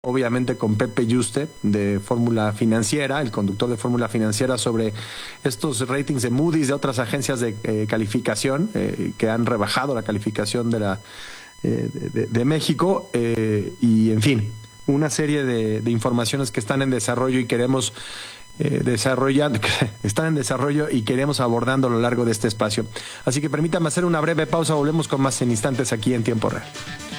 obviamente con Pepe Yuste de Fórmula Financiera, el conductor de Fórmula Financiera, sobre estos ratings de Moody's, de otras agencias de calificación que han rebajado la calificación de México, y en fin, una serie de informaciones que están en desarrollo y queremos están en desarrollo y queremos abordando a lo largo de este espacio. Así que permítame hacer una breve pausa, volvemos con más en instantes aquí en Tiempo Real.